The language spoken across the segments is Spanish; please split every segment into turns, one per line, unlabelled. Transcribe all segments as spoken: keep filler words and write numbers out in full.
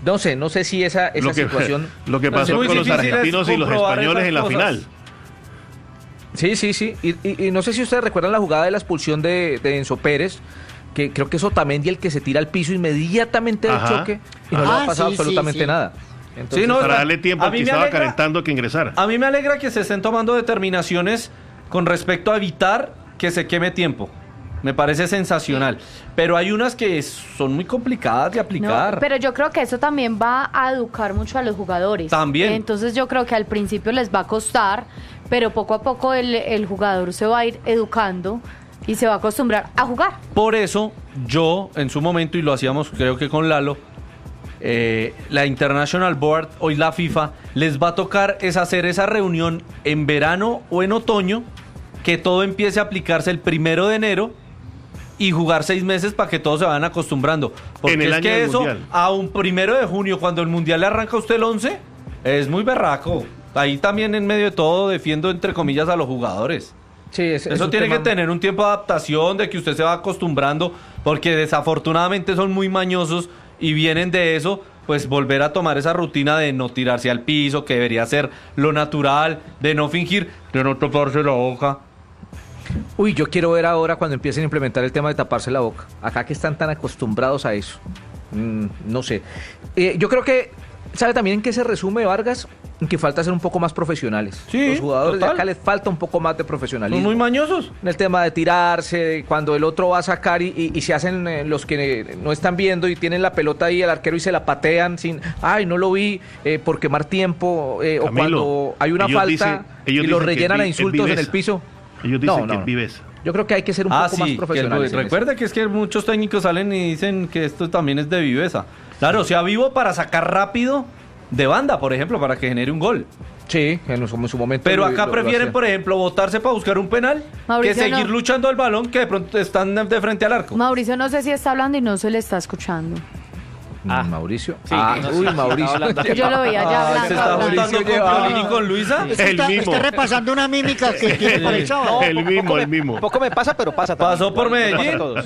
no sé, no sé si esa, esa
lo que,
situación...
Lo que pasó con los argentinos y los españoles en la cosas. final.
Sí, sí, sí. Y, y, y no sé si ustedes recuerdan la jugada de la expulsión de, de Enzo Pérez, que creo que es Otamendi el que se tira al piso inmediatamente del choque y no ah, le ha pasado sí, absolutamente sí, sí. nada.
Entonces, sí, no, para darle tiempo al que estaba alegra, calentando que ingresara.
A mí me alegra que se estén tomando determinaciones con respecto a evitar que se queme tiempo. Me parece sensacional. Sí. Pero hay unas que son muy complicadas de aplicar.
No, pero yo creo que eso también va a educar mucho a los jugadores.
También.
Entonces yo creo que al principio les va a costar, pero poco a poco el, el jugador se va a ir educando y se va a acostumbrar a jugar.
Por eso yo, en su momento, y lo hacíamos creo que con Lalo, eh, la International Board, hoy la FIFA, les va a tocar es hacer esa reunión en verano o en otoño, que todo empiece a aplicarse el primero de enero y jugar seis meses para que todos se vayan acostumbrando. Porque
en el
es
año
que eso,
mundial.
A un primero de junio, cuando el mundial le arranca a usted el once, es muy berraco. Ahí también en medio de todo defiendo entre comillas a los jugadores.
Sí, es,
eso
es
tiene
tema...
que tener un tiempo de adaptación, de que usted se va acostumbrando, porque desafortunadamente son muy mañosos y vienen de eso, pues volver a tomar esa rutina de no tirarse al piso, que debería ser lo natural, de no fingir, de no taparse la boca.
Uy, yo quiero ver ahora cuando empiecen a implementar el tema de taparse la boca. Acá que están tan acostumbrados a eso. Mm, no sé. Eh, yo creo que, ¿sabe también en qué se resume, Vargas? En que falta ser un poco más profesionales.
Sí,
los jugadores
total.
de acá les falta un poco más de profesionalismo.
Son muy mañosos.
En el tema de tirarse, cuando el otro va a sacar y, y, y se hacen eh, los que no están viendo y tienen la pelota ahí, el arquero, y se la patean sin, ay, no lo vi, eh, por quemar tiempo, eh, o cuando hay una falta
dicen,
y lo rellenan
vi,
a insultos en el piso.
Ellos dicen
no, no,
que es viveza.
Yo creo que hay que ser un
ah,
poco
sí,
más profesionales.
Que el, recuerda que es que muchos técnicos salen y dicen que esto también es de viveza. Claro, sea vivo para sacar rápido de banda, por ejemplo, para que genere un gol.
Sí, en su, en su momento.
Pero acá
lo,
prefieren,
lo
por ejemplo, botarse para buscar un penal, Mauricio, que seguir no. luchando al balón, que de pronto están de frente al arco.
Mauricio no sé si está hablando y no se le está escuchando.
Ah, Mauricio.
Sí,
ah,
no,
uy, Mauricio.
Yo lo veía ya hablando.
¿Se está juntando con Piolín y con Luisa?
Es que
el
está,
mismo.
está repasando una mímica que tiene para el sábado.
No, el poco, mismo,
poco
el
me,
mismo.
Poco me pasa, pero pasa también.
Pasó por
Igual,
Medellín.
Todos.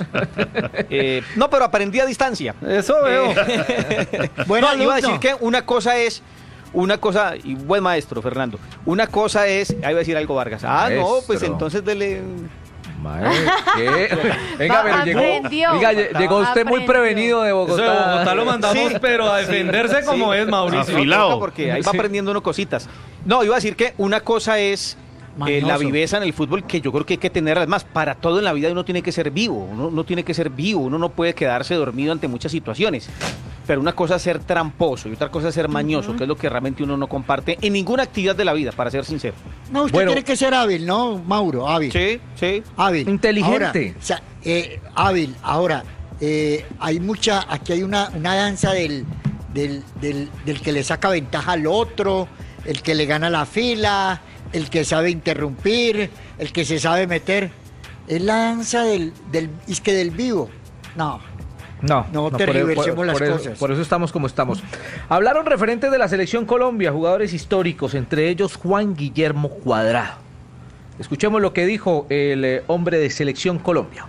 eh, no, pero aprendí a distancia.
Eso veo.
Eh, bueno, no, iba a decir que una cosa es... Una cosa, y buen maestro, Fernando. Una cosa es... Ahí va a decir algo Vargas. Ah, maestro. No, pues entonces dele...
Maestro, ¿qué? Venga, pero llegó, venga, llegó usted
Aprendió.
muy prevenido de Bogotá.
Eso de Bogotá lo mandamos, sí, pero a defenderse sí, como sí. es, Mauricio.
Afilado.
Porque ahí va aprendiendo uno cositas. No, iba a decir que una cosa es... Eh, la viveza en el fútbol, que yo creo que hay que tener, además, para todo en la vida uno tiene que ser vivo, uno no tiene que ser vivo, uno no puede quedarse dormido ante muchas situaciones, pero una cosa es ser tramposo y otra cosa es ser mañoso, uh-huh. que es lo que realmente uno no comparte en ninguna actividad de la vida, para ser sincero.
No, usted bueno, tiene que ser hábil, ¿no, Mauro? Hábil.
Sí, sí.
Hábil.
Inteligente.
Ahora, o sea, eh, hábil. Ahora, eh, hay mucha, aquí hay una, una danza del, del, del, del que le saca ventaja al otro, el que le gana la fila, el que sabe interrumpir, el que se sabe meter. Es la danza del, del es que del vivo. No.
No,
no,
no
tergiversemos
por,
las
por,
cosas.
Eso, por eso estamos como estamos. Hablaron referentes de la Selección Colombia, jugadores históricos, entre ellos Juan Guillermo Cuadrado. Escuchemos lo que dijo el eh, hombre de Selección Colombia.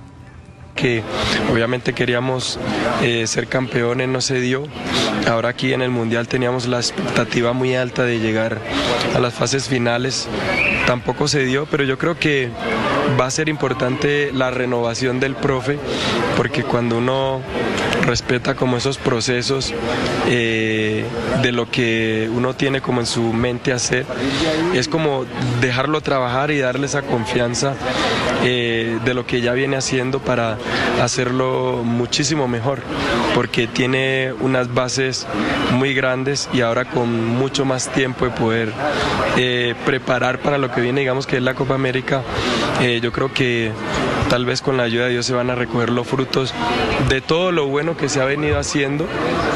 Que obviamente queríamos eh, ser campeones, no se dio. Ahora aquí en el Mundial teníamos la expectativa muy alta de llegar a las fases finales, tampoco se dio, pero yo creo que va a ser importante la renovación del profe, porque cuando uno respeta como esos procesos eh, de lo que uno tiene como en su mente hacer, es como dejarlo trabajar y darle esa confianza eh, de lo que ya viene haciendo para hacerlo muchísimo mejor, porque tiene unas bases muy grandes y ahora con mucho más tiempo de poder eh, preparar para lo que viene, digamos que es la Copa América. Eh, yo creo que tal vez con la ayuda de Dios se van a recoger los frutos de todo lo bueno que se ha venido haciendo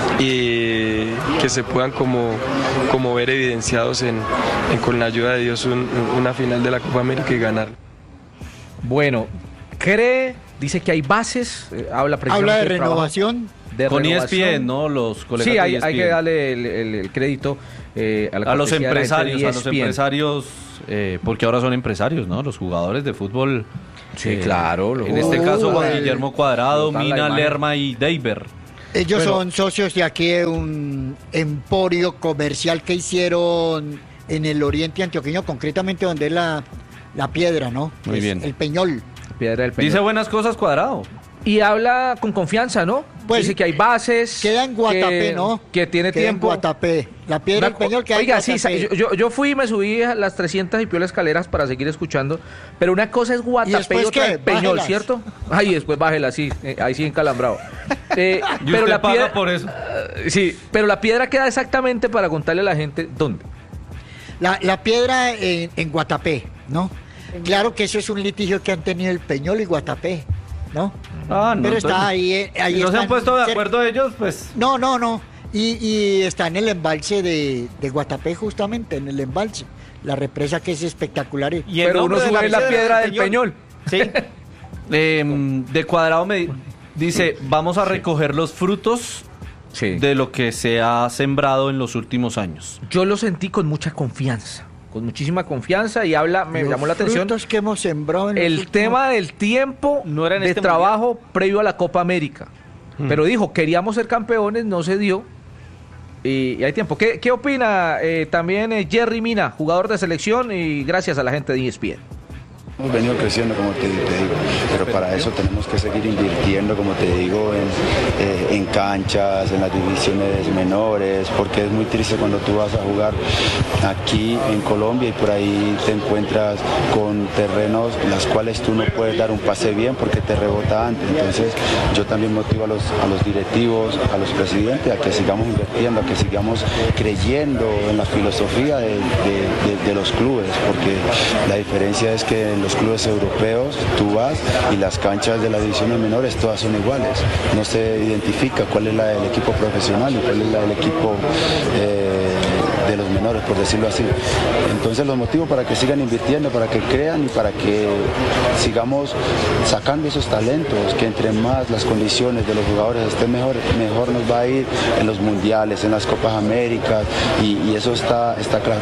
y que se puedan como, como ver evidenciados en, en con la ayuda de Dios un, una final de la Copa América y ganar.
Bueno, cree, dice que hay bases, eh, habla precisamente
habla de renovación.
De
con
renovación.
E S P N, ¿no? Los colegas
sí, hay,
de E S P N.
hay que darle el, el, el crédito eh, a, la
a los empresarios,
de
a los empresarios, eh, porque ahora son empresarios, ¿no? Los jugadores de fútbol.
Sí,
eh,
claro.
En este caso, Juan
uh,
Guillermo Cuadrado, Mina, Lerma y Deiber.
Ellos
Pero-
son socios de aquí de un emporio comercial que hicieron en el oriente antioqueño, concretamente donde es la, la piedra, ¿no?
Muy
Es
bien.
El Peñol.
Piedra del Peñol.
Dice buenas cosas, Cuadrado.
Y habla con confianza, ¿no?
Pues,
Dice que hay bases.
Queda en Guatapé,
que,
¿no?
Que tiene
Queda
tiempo.
en Guatapé. La piedra del
Una-
Peñol queda
Oiga,
en
sí,
Guatapé.
sa- yo, yo, yo fui y me subí a las trescientas y pio escaleras para seguir escuchando, pero una cosa es Guatapé y,
después
otra
qué?
es Peñol,
Bájelas.
¿cierto? Ay, después bájela, sí, eh, ahí sí encalambrado. Eh,
Y
pero
usted
la
paga
piedra,
por eso.
eh, sí, pero la piedra queda exactamente para contarle a la gente dónde.
La, la piedra en, en Guatapé, ¿no? Claro que eso es un litigio que han tenido el Peñol y Guatapé, ¿no?
Ah, no.
Pero
entonces,
está ahí. eh, ahí
si no se han
están
puesto de
cerca.
acuerdo ellos, pues...
No, no, no. Y, y está en el embalse de, de Guatapé, justamente, en el embalse. La represa que es espectacular. Y-
Y el
Pero uno
nombre de
sube en la piedra del
Peñol.
Peñol.
Sí.
Eh, de Cuadrado me di- dice, vamos a recoger los frutos
Sí.
de lo que se ha sembrado en los últimos años.
Yo lo sentí con mucha confianza, con muchísima confianza y habla, me
Los
llamó la atención
frutos que hemos sembrado en los
el
últimos-
tema del tiempo
No era en
de
este
trabajo previo a la Copa América. Pero dijo, queríamos ser campeones, no se dio. Y, y hay tiempo. ¿Qué, qué opina eh, también eh, Jerry Mina, jugador de selección y gracias a la gente de E S P N?
Hemos venido creciendo, como te, te digo, pero para eso tenemos que seguir invirtiendo, como te digo, en, eh, en canchas, en las divisiones menores, porque es muy triste cuando tú vas a jugar aquí en Colombia y por ahí te encuentras con terrenos las cuales tú no puedes dar un pase bien porque te rebota antes. Entonces yo también motivo a los, a los directivos, a los presidentes, a que sigamos invirtiendo, a que sigamos creyendo en la filosofía de, de- de- de los clubes, porque la diferencia es que en los clubes europeos tú vas y las canchas de las divisiones menores todas son iguales. No se identifica cuál es la del equipo profesional y cuál es la del equipo eh, de los menores, por decirlo así. Entonces los motivos para que sigan invirtiendo, para que crean y para que sigamos sacando esos talentos, que entre más las condiciones de los jugadores estén mejor, mejor nos va a ir en los mundiales, en las Copas Américas y, y eso está, está claro.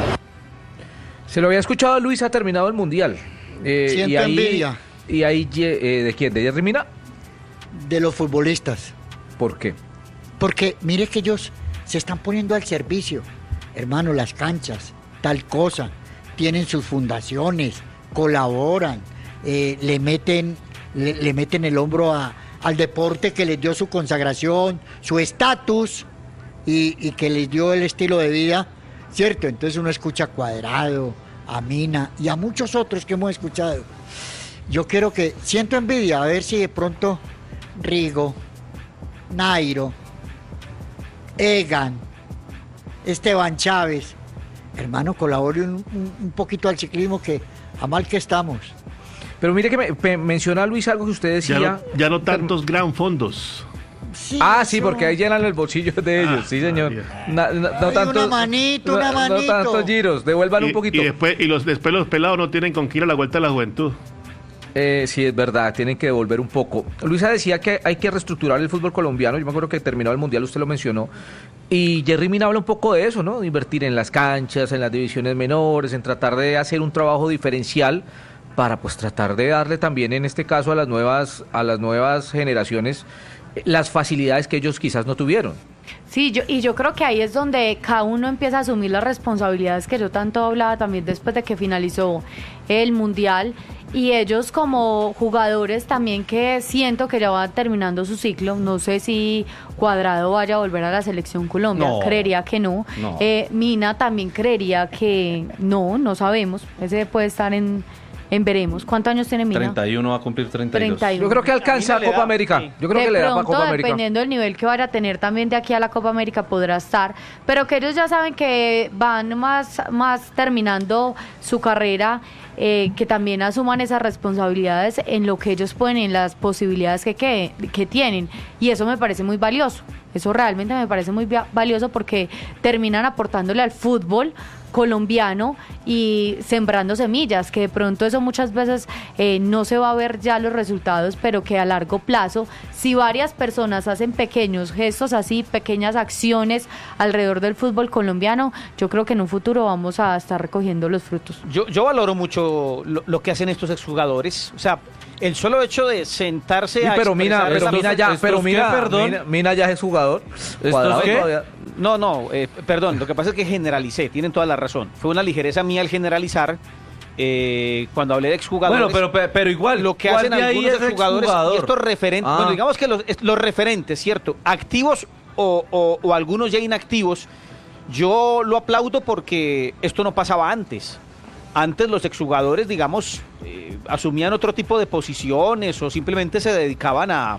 Se lo había escuchado a Luis, ha terminado el Mundial. Eh,
Siento
y ahí,
envidia.
Y ahí, eh, ¿de quién? ¿De Jerry Mina?
De los futbolistas.
¿Por qué?
Porque mire que ellos se están poniendo al servicio. Hermano, las canchas, tal cosa. Tienen sus fundaciones, colaboran, eh, le, meten, le, le meten el hombro a, al deporte que les dio su consagración, su estatus y, y que les dio el estilo de vida, ¿cierto? Entonces uno escucha a Cuadrado, a Mina y a muchos otros que hemos escuchado. Yo quiero que, siento envidia, a ver si de pronto Rigo, Nairo, Egan, Esteban Chávez, hermano, colabore un, un- un poquito al ciclismo que a mal que estamos.
Pero mire que me, me- menciona Luis algo que usted decía.
Ya no, ya no tantos gran fondos.
Sí,
Ah, sí,
eso.
porque ahí llenan el bolsillo de ellos,
Ah,
sí, señor.
ah,
Na- na- no
Ay,
tanto,
una manito,
no-
una
No
manito.
tantos giros, devuelvan
Y,
un poquito.
y después, y los, después los pelados no tienen con qué ir a la vuelta a la juventud.
Eh, sí, es verdad, tienen que devolver un poco. Luisa decía que hay que reestructurar el fútbol colombiano. Yo me acuerdo que terminado el Mundial, usted lo mencionó. Y Jerry Mina habla un poco de eso, ¿no? De invertir en las canchas, en las divisiones menores, en tratar de hacer un trabajo diferencial para pues tratar de darle también en este caso a las nuevas, a las nuevas generaciones eh, las facilidades que ellos quizás no tuvieron.
Sí, yo, y yo creo que ahí es donde cada uno empieza a asumir las responsabilidades que yo tanto hablaba también después de que finalizó el Mundial. Y ellos como jugadores también que siento que ya van terminando su ciclo. No sé si Cuadrado vaya a volver a la Selección Colombia.
No.
Creería que no.
No.
Eh, Mina también creería que no, no sabemos. Ese puede estar en, en veremos. ¿Cuántos años tiene Mina?
treinta y uno va a cumplir treinta y dos.
treinta y uno.
Yo creo que alcanza
A mí me le
Copa
da,
América.
sí.
Yo creo
de
que le da para
pronto,
Copa América.
dependiendo del nivel que vaya a tener también de aquí a la Copa América podrá estar, pero que ellos ya saben que van más, más terminando su carrera, eh, que también asuman esas responsabilidades en lo que ellos pueden, en las posibilidades que, que, que tienen, y eso me parece muy valioso. Eso realmente me parece muy va- valioso porque terminan aportándole al fútbol colombiano y sembrando semillas, que de pronto eso muchas veces eh, no se va a ver ya los resultados, pero que a largo plazo, si varias personas hacen pequeños gestos así, pequeñas acciones alrededor del fútbol colombiano, yo creo que en un futuro vamos a estar recogiendo los frutos.
Yo, yo valoro mucho lo, lo que hacen estos exjugadores. O sea, el solo hecho de sentarse
sí,
a
pero Mina, pero Mina ya, pero Mina,
perdón.
Mina, Mina ya es jugador.
¿Esto qué?
Todavía.
No, no, eh, perdón, lo que pasa es que generalicé, tienen toda la razón. Fue una ligereza mía el generalizar eh, cuando hablé de exjugadores.
Bueno, pero, pero igual,
lo que hacen algunos exjugadores y estos referentes,
ah.
bueno, digamos que los, los referentes, ¿cierto? Activos o, o, o algunos ya inactivos, yo lo aplaudo porque esto no pasaba antes. Antes los exjugadores, digamos, eh, asumían otro tipo de posiciones o simplemente se dedicaban a...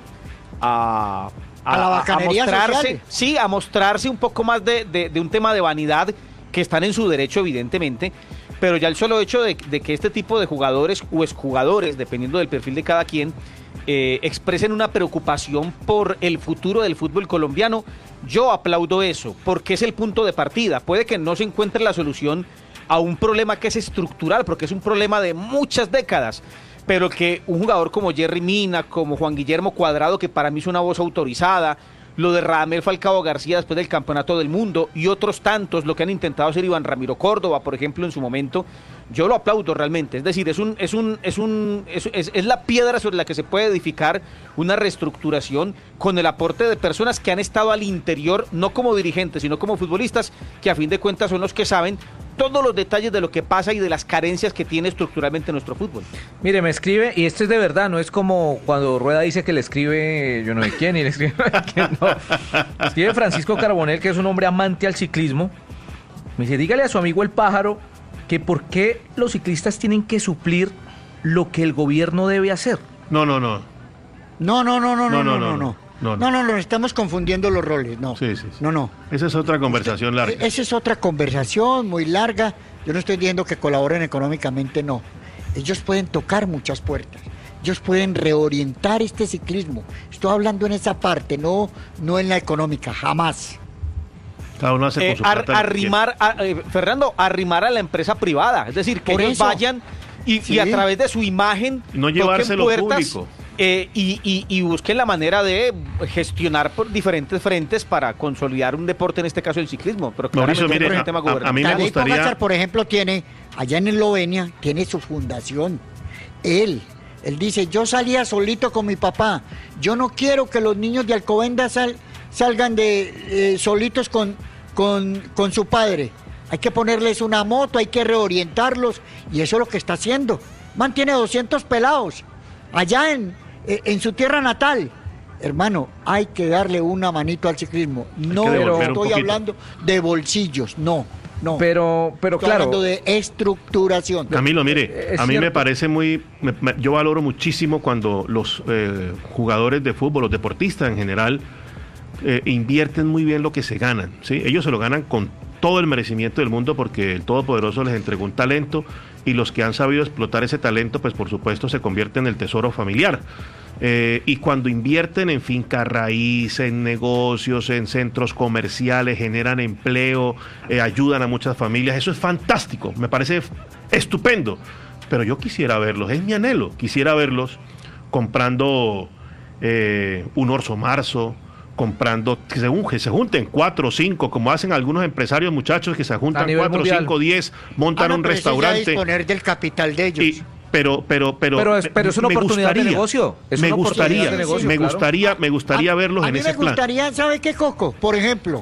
a
A la bacanería
a mostrarse,
social.
Sí, a mostrarse un poco más de, de, de un tema de vanidad, que están en su derecho, evidentemente, pero ya el solo hecho de, de que este tipo de jugadores o exjugadores, dependiendo del perfil de cada quien, eh, expresen una preocupación por el futuro del fútbol colombiano, yo aplaudo eso, porque es el punto de partida. Puede que no se encuentre la solución a un problema que es estructural, porque es un problema de muchas décadas, pero que un jugador como Jerry Mina, como Juan Guillermo Cuadrado, que para mí es una voz autorizada, lo de Radamel Falcao García después del Campeonato del Mundo y otros tantos, lo que han intentado hacer Iván Ramiro Córdoba, por ejemplo, en su momento, yo lo aplaudo realmente. Es decir, es un, es un, es un, es, es, es la piedra sobre la que se puede edificar una reestructuración con el aporte de personas que han estado al interior, no como dirigentes, sino como futbolistas, que a fin de cuentas son los que saben todos los detalles de lo que pasa y de las carencias que tiene estructuralmente nuestro fútbol.
Mire, me escribe, y esto es de verdad, no es como cuando Rueda dice que le escribe yo no sé quién y le escribe quién, no. Le escribe Francisco Carbonell, que es un hombre amante al ciclismo. Me dice, dígale a su amigo el pájaro que por qué los ciclistas tienen que suplir lo que el gobierno debe hacer.
No, no, no.
No, no, no, no, no, no, no, no.
no.
No, no, no, no, estamos confundiendo los roles, no.
Sí, sí, sí.
No, no.
Esa es otra conversación larga.
Esa es otra conversación muy larga. Yo no estoy diciendo que colaboren económicamente, no. Ellos pueden tocar muchas puertas. Ellos pueden reorientar este ciclismo. Estoy hablando en esa parte, no, no en la económica, jamás.
Cada uno hace con
Eh,
su
ar-
plata lo que
arrimar, a- eh, Fernando, arrimar a la empresa privada. Es decir, que
Por
ellos
eso.
vayan y,
Sí.
y a través de su imagen
No
toquen
llevárselo
puertas,
público.
eh, y, y, y busquen la manera de gestionar por diferentes frentes para consolidar un deporte, en este caso el ciclismo. Pero
Mauricio,
claramente
mire,
por el
a-
tema
a- a mí me
gubernamental.
Tadej
gustaría-
Pogačar, por ejemplo, tiene, allá en Eslovenia, tiene su fundación. Él, él dice, yo salía solito con mi papá. Yo no quiero que los niños de Alcobendas sal- salgan de eh, solitos con, con, con su padre. Hay que ponerles una moto, hay que reorientarlos. Y eso es lo que está haciendo. Mantiene doscientos pelados allá en, eh, en su tierra natal. Hermano, hay que darle una manito al ciclismo. No
que devolver un
estoy
poquito.
hablando de bolsillos, no. No,
Pero, pero
estoy
claro,
hablando de estructuración.
Camilo, mire,
Es
a mí me
cierto.
parece muy, me- me- yo valoro muchísimo cuando los eh, jugadores de fútbol, los deportistas en general, eh, invierten muy bien lo que se ganan, ¿sí? Ellos se lo ganan con todo el merecimiento del mundo porque el Todopoderoso les entregó un talento y los que han sabido explotar ese talento, pues por supuesto se convierte en el tesoro familiar. Eh, y cuando invierten en finca raíz, en negocios, en centros comerciales, generan empleo, eh, ayudan a muchas familias, eso es fantástico, me parece f- estupendo. Pero yo quisiera verlos, es mi anhelo, quisiera verlos comprando eh, un Orso Marzo, comprando, que se, que se junten cuatro o cinco, como hacen algunos empresarios muchachos que se
A
juntan
nivel
cuatro,
mundial.
cinco, diez, montan
Ah, no,
un
pero eso es ya
restaurante.
disponer del capital de ellos.
Y, pero, pero, pero,
Pero es- pero es una
me
oportunidad de
gustaría,
negocio, es
me
una oportunidad
gustaría,
de negocio,
me
claro.
gustaría, me gustaría
A-
verlos
a
en
mí
ese
me
plan.
gustaría, ¿sabe qué, Coco? Por ejemplo,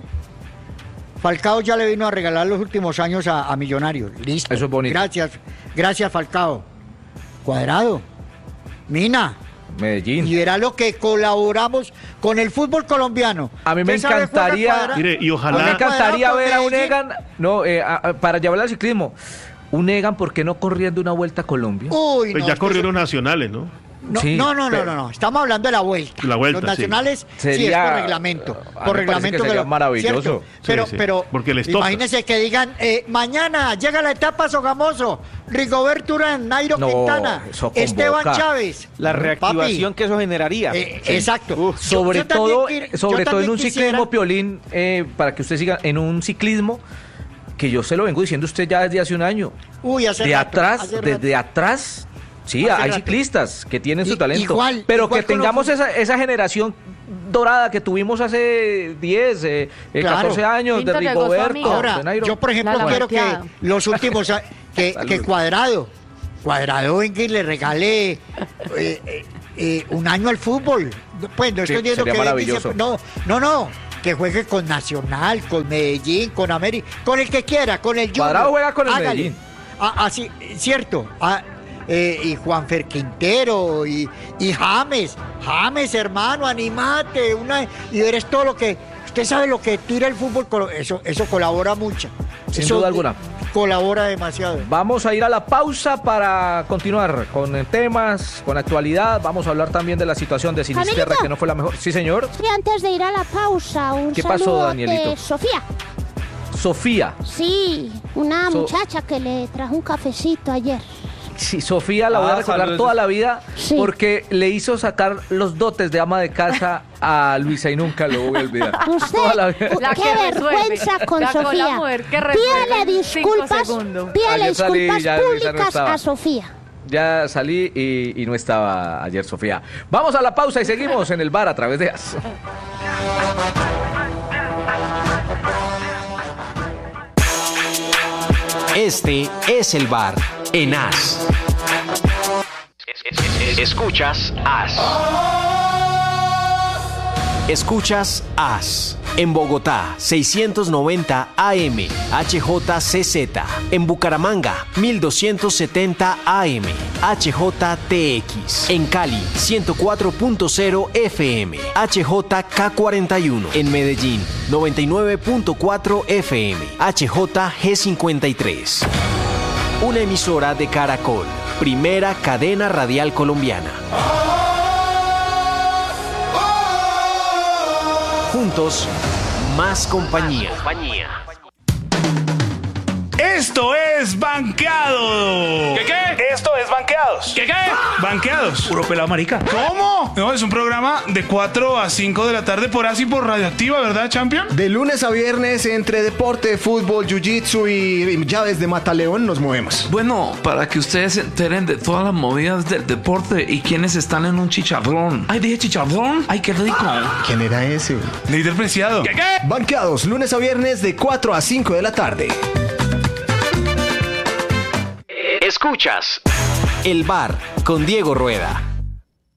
Falcao ya le vino a regalar los últimos años a, a Millonarios. Listo.
Eso es bonito.
Gracias, gracias, Falcao. Cuadrado, Mina,
Medellín.
y verá lo que colaboramos con el fútbol colombiano.
A mí me
¿Qué sabe juega
encantaría,
Cuadrado?
Mire, y ojalá-
a mí me
Juega
encantaría
Cuadrado
ver
con
a un
Medellín.
Egan, no, eh, a- a- para llevar al ciclismo, un Egan, ¿por qué no corriendo una vuelta a Colombia?
Uy,
Pues
no,
ya
es que
corrieron nacionales, ¿no?
eso- No,
Sí,
no, no, no,
pero-
no, no, estamos hablando de la vuelta.
La vuelta,
Los
sí.
nacionales sí, es
Sería-
por reglamento.
a mí me
Por
parece
reglamento
que sería
lo-
maravilloso.
¿cierto?
Sí,
Pero,
sí,
pero
porque les toca.
imagínense que digan, eh, mañana llega la etapa Sogamoso, Rigoberto Urán, Nairo
No,
Quintana,
eso convoca.
Esteban Chávez.
La reactivación
Papi,
que eso generaría.
eh,
Sí.
Exacto.
Uf.
Yo-
Sobre
yo también
todo,
quiero- yo
sobre todo en
también
un
quisiera-
ciclismo, Piolín, eh, para que usted siga, en un ciclismo que yo se lo vengo diciendo a usted ya desde hace un año.
Uy, hace
De
rato,
atrás,
hace rato.
desde atrás, sí,
Hace
hay
rato.
ciclistas que tienen su
I-
talento.
igual,
pero
igual
que
con los
tengamos
fu-
esa, esa generación dorada que tuvimos hace diez, eh, eh,
Claro.
catorce años,
Pinto
de
llegó su
Rigoberto,
amiga.
Ahora,
de Nairo.
yo por ejemplo
La
quiero que
lavanteada.
los últimos a- que, que Cuadrado, Cuadrado venga y le regale eh, eh, eh, un año al fútbol. Pues no estoy
Sí,
diciendo
sería
que
maravilloso.
dice, no, no, no, que juegue con Nacional, con Medellín, con América, con el que quiera, con el Junior.
Cuadrado juega con el
Hágale.
Medellín.
Ah, así, cierto. Ah, eh, y Juanfer Quintero y, y James, James, hermano, animate, una, y eres todo lo que, usted sabe lo que tira el fútbol, colo- eso, eso colabora mucho.
Sin
Eso
duda alguna.
Colabora demasiado.
Vamos a ir a la pausa para continuar con eh, temas, con actualidad. Vamos a hablar también de la situación de Sinisterra,
Camilito.
que no fue la mejor. Sí, señor.
Sí, antes de ir a la pausa, un
¿Qué pasó,
saludo
Danielito?
de Sofía.
Sofía.
Sí, una
So-
muchacha que le trajo un cafecito ayer.
Sí, Sofía la voy a
Ah,
recordar
saludos.
toda la vida
Sí.
porque le hizo sacar los dotes de ama de casa a Luisa y nunca lo voy a olvidar.
Usted,
Toda la vida.
u-
La
qué
que resuelve.
vergüenza con
La con la
Sofía.
mujer que resuelve
Pídale
en cinco
disculpas,
segundos.
pídale
Ayer salí,
disculpas
ya Luisa no
públicas
estaba.
a Sofía.
Ya salí y, y no estaba ayer Sofía. Vamos a la pausa y seguimos en el bar a través de A S.
Este es el bar en A S. Escuchas A S. Escuchas A S. En Bogotá, seiscientos noventa A M, H J C Z. En Bucaramanga, mil doscientos setenta A M, H J T X. En Cali, ciento cuatro punto cero F M, H J K cuarenta y uno. En Medellín, noventa y nueve punto cuatro F M, H J G cincuenta y tres. Una emisora de Caracol, primera cadena radial colombiana. Juntos, más compañía.
Esto es Banqueado.
¿Qué qué?
Esto es Banqueados.
¿Qué qué?
Banqueados.
Puro pelado marica.
¿Cómo? No, es un programa de cuatro a cinco de la tarde por así por Radioactiva, ¿verdad, Champion?
De lunes a viernes, entre deporte, fútbol, jiu-jitsu y llaves de Mataleón, nos movemos.
Bueno, para que ustedes se enteren de todas las movidas del deporte y quienes están en un chicharrón. Ay, dije chicharrón. Ay, qué rico.
¿Quién era ese?
Líder Preciado.
¿Qué qué?
Banqueados, lunes a viernes, de cuatro a cinco de la tarde.
Escuchas El Bar con Diego Rueda.